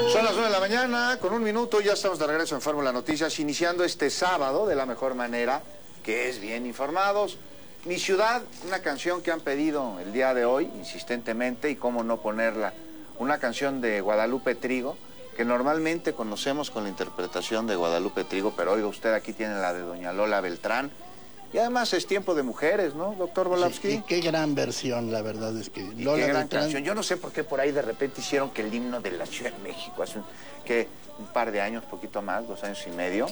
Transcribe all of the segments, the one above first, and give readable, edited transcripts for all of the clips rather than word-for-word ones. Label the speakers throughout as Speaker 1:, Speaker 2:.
Speaker 1: Son las 9 de la mañana, con un minuto, ya estamos de regreso en Fórmula Noticias, iniciando este sábado de la mejor manera, que es bien informados. Mi ciudad, una canción que han pedido el día de hoy, insistentemente, y cómo no ponerla, una canción de Guadalupe Trigo, que normalmente conocemos con la interpretación de Guadalupe Trigo, pero oiga usted, aquí tiene la de doña Lola Beltrán. Y además es tiempo de mujeres, ¿no, doctor Volavsky?
Speaker 2: Sí, y qué gran versión, la verdad es que
Speaker 1: Lola qué gran Beltrán... canción. Yo no sé por qué por ahí de repente hicieron que el himno de la Ciudad de México, hace un par de años, poquito más, 2 años y medio,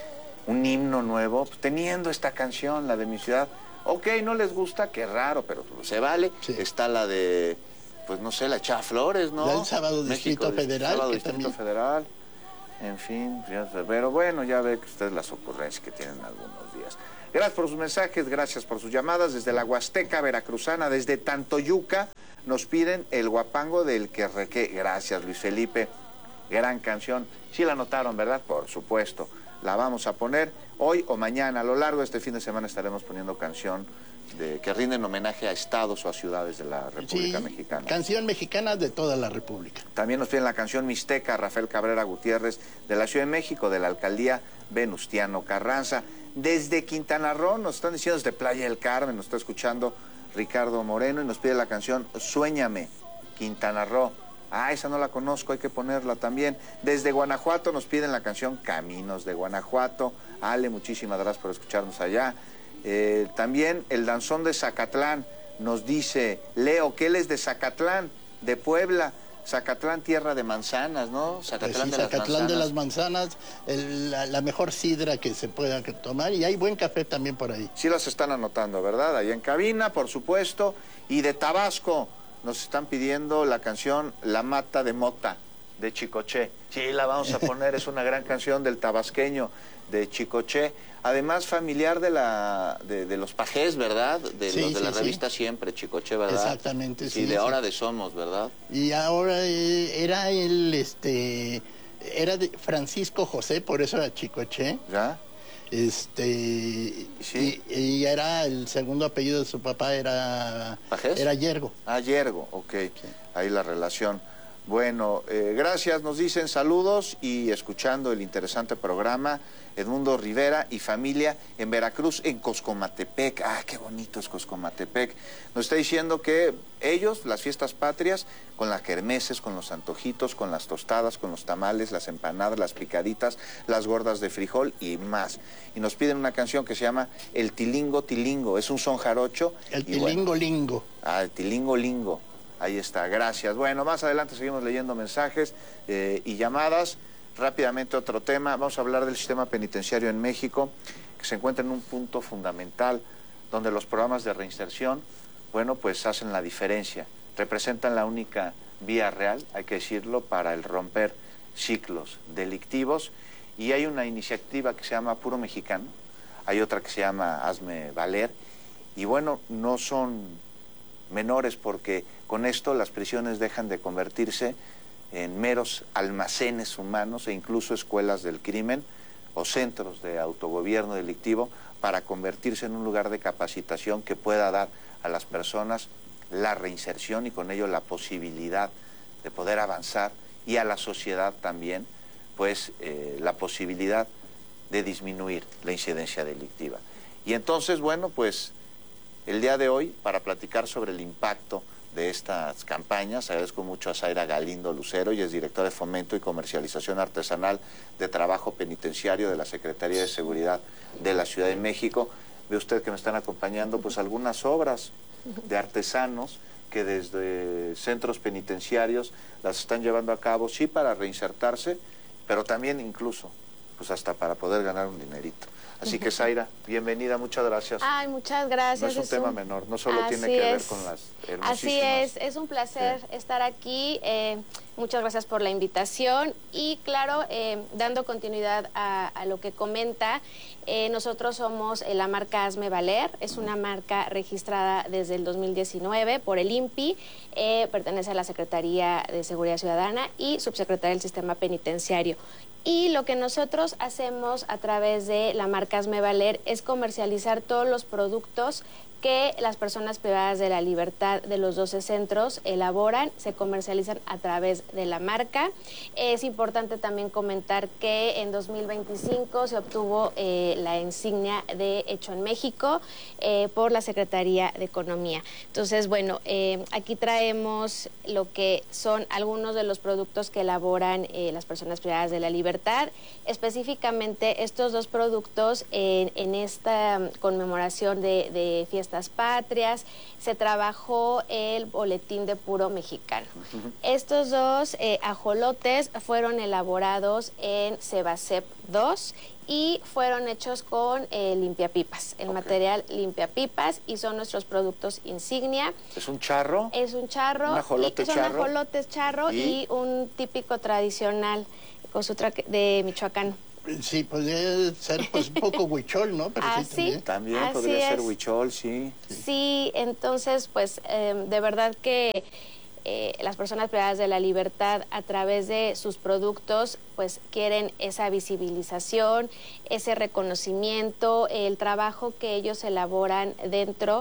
Speaker 1: un himno nuevo, pues, teniendo esta canción, la de mi ciudad. Ok, no les gusta, qué raro, pero se vale. Sí. Está la de, pues no sé, la Chava Flores, ¿no?
Speaker 2: El Sábado Distrito Federal.
Speaker 1: Sábado Distrito Federal. En fin, pero bueno, ya ve que ustedes las ocurrencias que tienen algunos días. Gracias por sus mensajes, gracias por sus llamadas. Desde la Huasteca Veracruzana, desde Tantoyuca, nos piden el guapango del Querrequé. Gracias, Luis Felipe. Gran canción. Sí la notaron, ¿verdad? Por supuesto. La vamos a poner hoy o mañana. A lo largo de este fin de semana estaremos poniendo canción que rinden homenaje a estados o a ciudades de la República Mexicana.
Speaker 2: Canción mexicana de toda la República.
Speaker 1: También nos piden la canción Mixteca, Rafael Cabrera Gutiérrez, de la Ciudad de México, de la alcaldía Venustiano Carranza. Desde Quintana Roo, nos están diciendo desde Playa del Carmen, nos está escuchando Ricardo Moreno y nos pide la canción Suéñame, Quintana Roo. Ah, esa no la conozco, hay que ponerla también. Desde Guanajuato nos piden la canción Caminos de Guanajuato. Ale, muchísimas gracias por escucharnos allá. También el danzón de Zacatlán nos dice Leo que él es de Zacatlán, de Puebla. Zacatlán, tierra de manzanas, ¿no?
Speaker 2: Zacatlán, pues sí, Zacatlán de las manzanas, la mejor sidra que se pueda tomar, y hay buen café también por ahí.
Speaker 1: Sí las están anotando, ¿verdad? Ahí en cabina, por supuesto. Y de Tabasco nos están pidiendo la canción La Mata de Mota, de Chicoché. Sí, la vamos a poner, es una gran canción del tabasqueño, de Chicoché. Además, familiar de los pajés, ¿verdad? De los de la revista Siempre, Chicoché, ¿verdad?
Speaker 2: Exactamente, sí.
Speaker 1: Y de Ahora de Somos, ¿verdad?
Speaker 2: Y ahora era era de Francisco José, por eso era Chicoché.
Speaker 1: ¿Ya?
Speaker 2: ¿Sí? y era el segundo apellido de su papá, era...
Speaker 1: ¿Pajés?
Speaker 2: Era Yergo.
Speaker 1: Ah, Yergo, ok. Sí. Ahí la relación. Bueno, gracias, nos dicen saludos y escuchando el interesante programa. Edmundo Rivera y familia en Veracruz, en Coscomatepec. Ah, qué bonito es Coscomatepec. Nos está diciendo que ellos, las fiestas patrias, con las kermeses, con los antojitos, con las tostadas, con los tamales, las empanadas, las picaditas, las gordas de frijol y más. Y nos piden una canción que se llama El Tilingo Tilingo. Es un son jarocho.
Speaker 2: El Tilingo Lingo.
Speaker 1: Ah, el Tilingo Lingo. Ahí está, gracias. Bueno, más adelante seguimos leyendo mensajes y llamadas. Rápidamente otro tema, vamos a hablar del sistema penitenciario en México, que se encuentra en un punto fundamental, donde los programas de reinserción, bueno, pues hacen la diferencia, representan la única vía real, hay que decirlo, para el romper ciclos delictivos, y hay una iniciativa que se llama Puro Mexicano, hay otra que se llama Hazme Valer, y bueno, no son menores porque con esto las prisiones dejan de convertirse en meros almacenes humanos e incluso escuelas del crimen o centros de autogobierno delictivo para convertirse en un lugar de capacitación que pueda dar a las personas la reinserción y con ello la posibilidad de poder avanzar y a la sociedad también, pues la posibilidad de disminuir la incidencia delictiva. Y entonces, bueno, pues el día de hoy, para platicar sobre el impacto de estas campañas, agradezco mucho a Zaira Galindo Lucero, y es directora de Fomento y Comercialización Artesanal de Trabajo Penitenciario de la Secretaría de Seguridad de la Ciudad de México. Ve usted que me están acompañando pues algunas obras de artesanos que desde centros penitenciarios las están llevando a cabo, sí para reinsertarse, pero también incluso pues hasta para poder ganar un dinerito. Así que, Zaira, bienvenida, muchas gracias.
Speaker 3: Ay, muchas gracias.
Speaker 1: No es un tema menor, no solo tiene que ver con las hermosísimas...
Speaker 3: Así es un placer estar aquí. Muchas gracias por la invitación y, claro, dando continuidad a lo que comenta, nosotros somos la marca Hazme Valer, es una marca registrada desde el 2019 por el INPI, pertenece a la Secretaría de Seguridad Ciudadana y subsecretaria del Sistema Penitenciario. Y lo que nosotros hacemos a través de la marca Hazme Valer es comercializar todos los productos que las personas privadas de la libertad de los 12 centros elaboran, se comercializan a través de la marca. Es importante también comentar que en 2025 se obtuvo la insignia de Hecho en México por la Secretaría de Economía. Entonces, bueno, aquí traemos lo que son algunos de los productos que elaboran las personas privadas de la libertad. Específicamente estos dos productos en esta conmemoración de Fiestas Patrias, se trabajó el boletín de puro mexicano. Estos dos ajolotes fueron elaborados en Sebacep 2 y fueron hechos con limpiapipas, el material limpiapipas, y son nuestros productos insignia.
Speaker 1: ¿Es un charro?
Speaker 3: Es un charro.
Speaker 1: ¿Un ajolote charro?
Speaker 3: Son ajolotes charro y un típico tradicional de Michoacán.
Speaker 2: Sí, podría ser pues un poco huichol, ¿no? Pero
Speaker 3: sí,
Speaker 1: también podría ser huichol, sí.
Speaker 3: Sí, entonces, pues, de verdad que las personas privadas de la libertad, a través de sus productos, pues, quieren esa visibilización, ese reconocimiento, el trabajo que ellos elaboran dentro,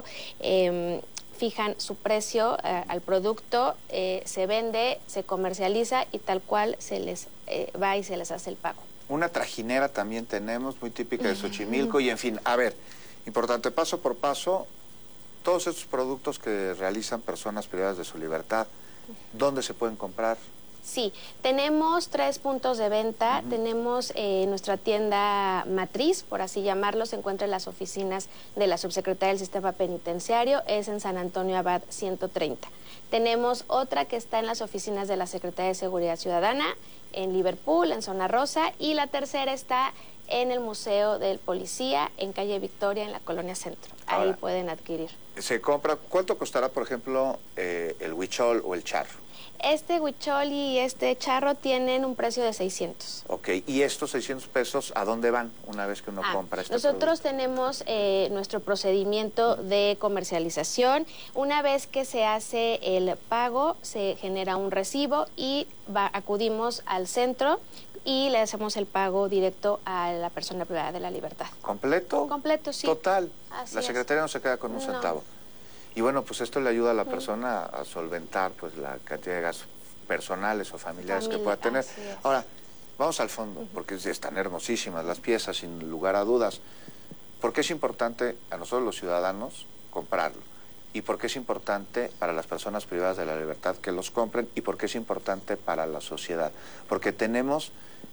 Speaker 3: fijan su precio al producto, se vende, se comercializa y tal cual se les va y se les hace el pago.
Speaker 1: Una trajinera también tenemos, muy típica de Xochimilco, y en fin, a ver, importante, paso por paso, todos estos productos que realizan personas privadas de su libertad, ¿dónde se pueden comprar?
Speaker 3: Sí, tenemos 3 puntos de venta. Tenemos nuestra tienda matriz, por así llamarlo, se encuentra en las oficinas de la Subsecretaría del Sistema Penitenciario, es en San Antonio Abad 130. Tenemos otra que está en las oficinas de la Secretaría de Seguridad Ciudadana, en Liverpool, en Zona Rosa, y la tercera está en el Museo del Policía, en calle Victoria, en la Colonia Centro. Ahí pueden adquirir.
Speaker 1: Se compra, ¿cuánto costará, por ejemplo, el huichol o el charro?
Speaker 3: Este huichol y este charro tienen un precio de 600.
Speaker 1: Ok, ¿y estos 600 pesos a dónde van una vez que uno compra este
Speaker 3: Nosotros
Speaker 1: producto?
Speaker 3: tenemos nuestro procedimiento de comercialización. Una vez que se hace el pago, se genera un recibo y acudimos al centro y le hacemos el pago directo a la persona privada de la libertad.
Speaker 1: ¿Completo?
Speaker 3: Completo, sí.
Speaker 1: Total.
Speaker 3: Así
Speaker 1: la secretaria no se queda con un centavo. Y bueno, pues esto le ayuda a la persona a solventar pues la cantidad de gastos personales o familiares que pueda tener. Ahora, vamos al fondo, porque están hermosísimas las piezas, sin lugar a dudas. ¿Por qué es importante a nosotros los ciudadanos comprarlo? ¿Y por qué es importante para las personas privadas de la libertad que los compren? ¿Y por qué es importante para la sociedad? Porque tenemos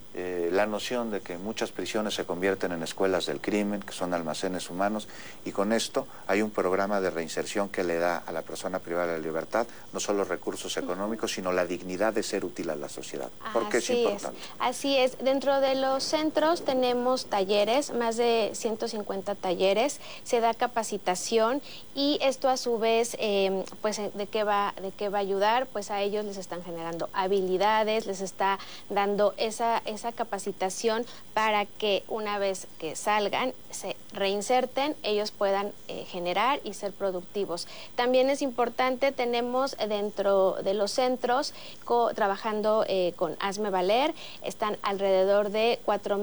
Speaker 1: la noción de que muchas prisiones se convierten en escuelas del crimen, que son almacenes humanos, y con esto hay un programa de reinserción que le da a la persona privada de la libertad no solo recursos económicos, sino la dignidad de ser útil a la sociedad. ¿Por qué es importante?
Speaker 3: Así es. Dentro de los centros tenemos talleres, más de 150 talleres, se da capacitación y esto a su vez, pues, ¿de qué va a ayudar? Pues a ellos les están generando habilidades, les está dando esa capacitación para que una vez que salgan, se reinserten, ellos puedan generar y ser productivos. También es importante, tenemos dentro de los centros trabajando con Hazme Valer, están alrededor de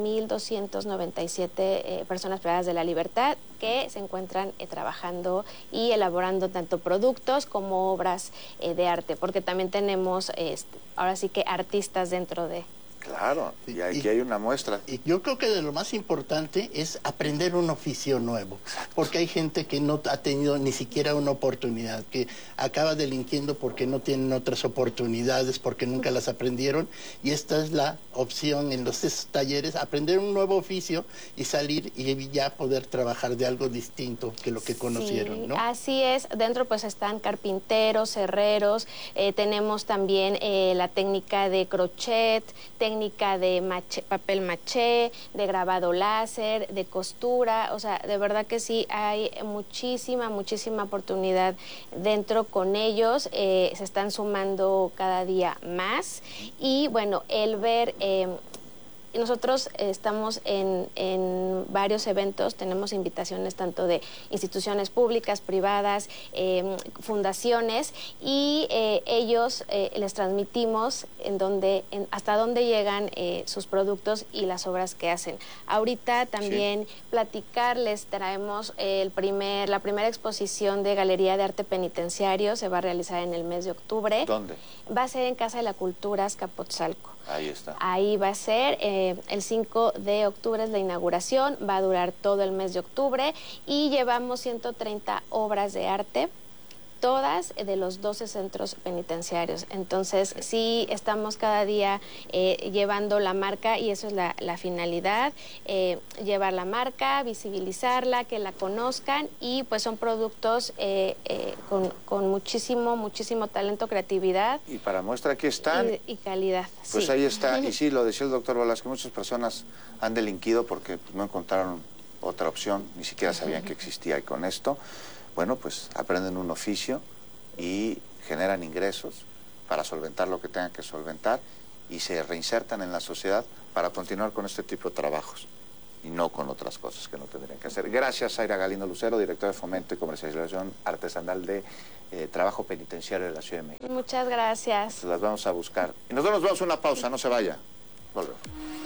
Speaker 3: 4,297 personas privadas de la libertad que se encuentran trabajando y elaborando tanto productos como obras de arte, porque también tenemos ahora sí que artistas dentro de...
Speaker 1: Claro, y aquí hay una muestra.
Speaker 2: Y yo creo que de lo más importante es aprender un oficio nuevo, porque hay gente que no ha tenido ni siquiera una oportunidad, que acaba delinquiendo porque no tienen otras oportunidades, porque nunca las aprendieron, y esta es la opción en los talleres, aprender un nuevo oficio y salir y ya poder trabajar de algo distinto que lo que conocieron, ¿no?
Speaker 3: Así es, dentro pues están carpinteros, herreros, tenemos también la técnica de crochet, técnica de papel maché, de grabado láser, de costura, o sea, de verdad que sí, hay muchísima oportunidad dentro con ellos, se están sumando cada día más y bueno, el ver nosotros estamos en varios eventos, tenemos invitaciones tanto de instituciones públicas, privadas, fundaciones, y ellos les transmitimos hasta dónde llegan sus productos y las obras que hacen. Ahorita también platicarles, traemos la primera exposición de Galería de Arte Penitenciario, se va a realizar en el mes de octubre.
Speaker 1: ¿Dónde?
Speaker 3: Va a ser en Casa de la Cultura, Azcapotzalco.
Speaker 1: Ahí está.
Speaker 3: Ahí va a ser, el 5 de octubre es la inauguración, va a durar todo el mes de octubre y llevamos 130 obras de arte, todas de los 12 centros penitenciarios. Entonces, sí estamos cada día llevando la marca, y eso es la finalidad, llevar la marca, visibilizarla, que la conozcan, y pues son productos con muchísimo talento, creatividad.
Speaker 1: Y para muestra aquí están.
Speaker 3: Y calidad.
Speaker 1: Pues
Speaker 3: sí.
Speaker 1: ahí está. Y sí, lo decía el doctor Balas, que muchas personas han delinquido porque pues, no encontraron otra opción, ni siquiera sabían que existía, y con esto, bueno, pues aprenden un oficio y generan ingresos para solventar lo que tengan que solventar y se reinsertan en la sociedad para continuar con este tipo de trabajos y no con otras cosas que no tendrían que hacer. Gracias, Zaira Galindo Lucero, directora de Fomento y Comercialización Artesanal de Trabajo Penitenciario de la Ciudad de México.
Speaker 3: Muchas gracias.
Speaker 1: Las vamos a buscar. Y nosotros nos vamos a una pausa, no se vaya. Volvemos.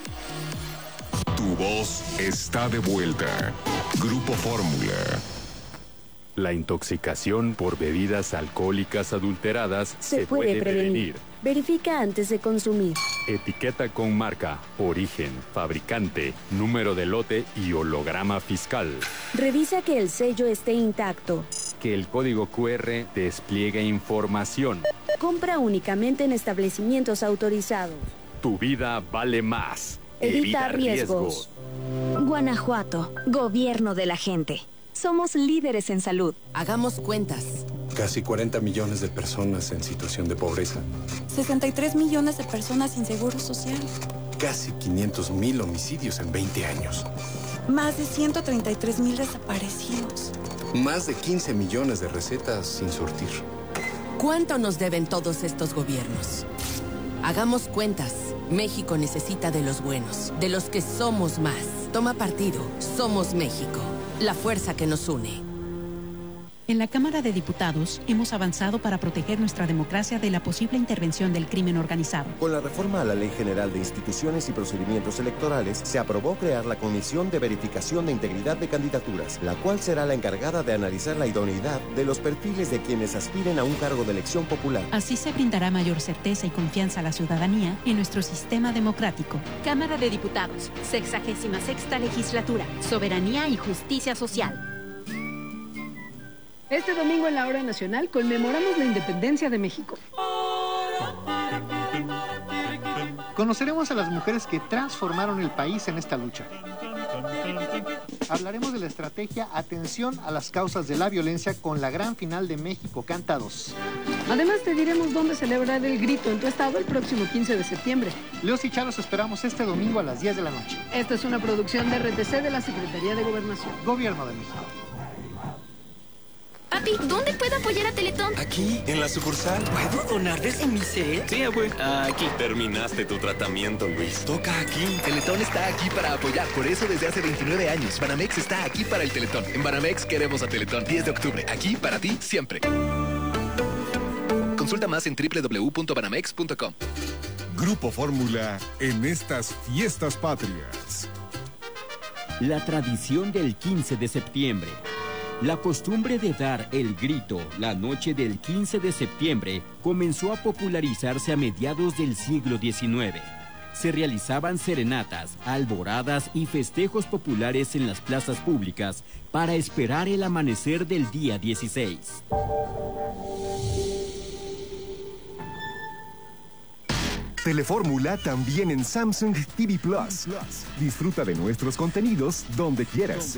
Speaker 4: Tu voz está de vuelta. Grupo Fórmula.
Speaker 5: La intoxicación por bebidas alcohólicas adulteradas se puede prevenir.
Speaker 6: Verifica antes de consumir.
Speaker 5: Etiqueta con marca, origen, fabricante, número de lote y holograma fiscal.
Speaker 6: Revisa que el sello esté intacto.
Speaker 5: Que el código QR despliegue información.
Speaker 6: Compra únicamente en establecimientos autorizados.
Speaker 5: Tu vida vale más.
Speaker 6: Evita riesgos.
Speaker 7: Guanajuato, gobierno de la gente. Somos líderes en salud.
Speaker 8: Hagamos cuentas.
Speaker 9: Casi 40 millones de personas en situación de pobreza.
Speaker 10: 63 millones de personas sin seguro social.
Speaker 9: Casi 500,000 homicidios en 20 años.
Speaker 10: Más de 133,000 desaparecidos.
Speaker 9: Más de 15 millones de recetas sin surtir.
Speaker 8: ¿Cuánto nos deben todos estos gobiernos? Hagamos cuentas. México necesita de los buenos, de los que somos más. Toma partido. Somos México. La fuerza que nos une.
Speaker 11: En la Cámara de Diputados hemos avanzado para proteger nuestra democracia de la posible intervención del crimen organizado.
Speaker 12: Con la reforma a la Ley General de Instituciones y Procedimientos Electorales, se aprobó crear la Comisión de Verificación de Integridad de Candidaturas, la cual será la encargada de analizar la idoneidad de los perfiles de quienes aspiren a un cargo de elección popular.
Speaker 11: Así se brindará mayor certeza y confianza a la ciudadanía en nuestro sistema democrático.
Speaker 13: Cámara de Diputados, 66ª Legislatura, Soberanía y Justicia Social.
Speaker 14: Este domingo en la Hora Nacional conmemoramos la independencia de México.
Speaker 15: Conoceremos a las mujeres que transformaron el país en esta lucha. Hablaremos de la estrategia Atención a las causas de la violencia con la gran final de México Canta 2.
Speaker 14: Además te diremos dónde celebrar el grito en tu estado el próximo 15 de septiembre.
Speaker 15: Leos y Charos esperamos este domingo a las 10 de la noche.
Speaker 14: Esta es una producción de RTC de la Secretaría de Gobernación.
Speaker 15: Gobierno de México.
Speaker 13: Papi, ¿dónde puedo apoyar a Teletón?
Speaker 16: Aquí, en la sucursal.
Speaker 17: ¿Puedo donar desde mi set?
Speaker 16: Sí, abue.
Speaker 17: Aquí.
Speaker 16: Terminaste tu tratamiento, Luis.
Speaker 17: Toca aquí. Teletón está aquí para apoyar. Por eso desde hace 29 años. Banamex está aquí para el Teletón. En Banamex queremos a Teletón. 10 de octubre. Aquí para ti, siempre. Consulta más en www.banamex.com.
Speaker 4: Grupo Fórmula en estas fiestas patrias.
Speaker 18: La tradición del 15 de septiembre. La costumbre de dar el grito la noche del 15 de septiembre comenzó a popularizarse a mediados del siglo XIX. Se realizaban serenatas, alboradas y festejos populares en las plazas públicas para esperar el amanecer del día 16.
Speaker 4: Telefórmula también en Samsung TV Plus. Disfruta de nuestros contenidos donde quieras.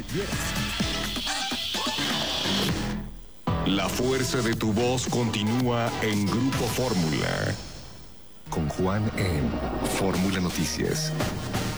Speaker 4: La fuerza de tu voz continúa en Grupo Fórmula. Con Juan en Fórmula Noticias.